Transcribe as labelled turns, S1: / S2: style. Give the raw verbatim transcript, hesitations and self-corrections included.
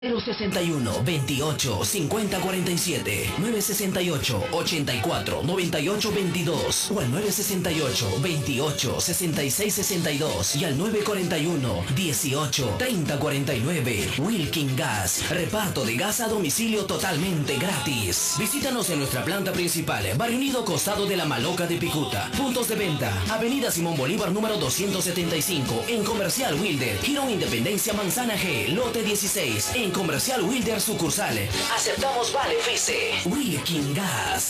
S1: cero sesenta y uno, veintiocho, cincuenta, cuarenta y siete, nueve sesenta y ocho, ochenta y cuatro, noventa y ocho, veintidós o al nueve sesenta y ocho, veintiocho, sesenta y seis, sesenta y dos y al nueve cuarenta y uno, dieciocho, treinta, cuarenta y nueve. Wilkin Gas, reparto de gas a domicilio totalmente gratis. Visítanos en nuestra planta principal, Barrio Unido, costado de la Maloca de Picuta. Puntos de venta, Avenida Simón Bolívar número doscientos setenta y cinco, en Comercial Wilder, Girón Independencia Manzana G, lote dieciséis, en Comercial Wilder sucursal. Aceptamos Vale F I C E. Wilkin Gas.